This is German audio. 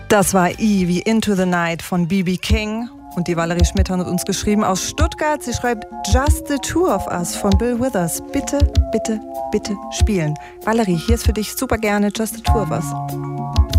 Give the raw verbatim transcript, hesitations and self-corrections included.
Das war I wie Into the Night von B B King. Und die Valerie Schmidt hat uns geschrieben aus Stuttgart. Sie schreibt Just the Two of Us von Bill Withers. Bitte, bitte, bitte spielen. Valerie, hier ist für dich super gerne Just the Two of Us.